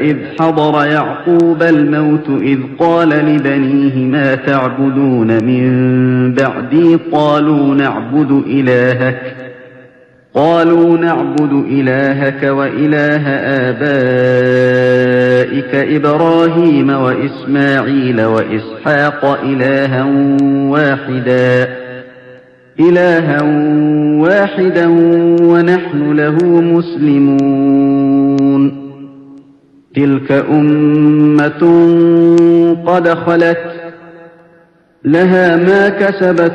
إذ حضر يعقوب الموت إذ قال لبنيه ما تعبدون من بعدي قالوا نعبد إلهك وإله آبائك إبراهيم وإسماعيل وإسحاق إلها واحدا ونحن له مسلمون تلك أمة قد خلت لها ما كسبت